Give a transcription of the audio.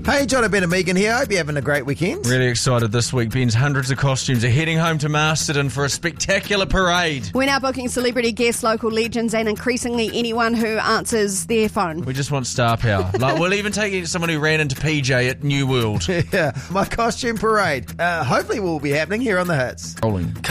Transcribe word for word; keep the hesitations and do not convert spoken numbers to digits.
Hey, John Ben and Megan here. Hope you're having a great weekend. Really excited this week. Ben's hundreds of costumes are heading home to Masterton for a spectacular parade. We're now booking celebrity guests, local legends, and increasingly anyone who answers their phone. We just want star power. Like, we'll even take someone who ran into P J at New World. Yeah, my costume parade. Uh, hopefully will be happening here on The Hits. Rolling.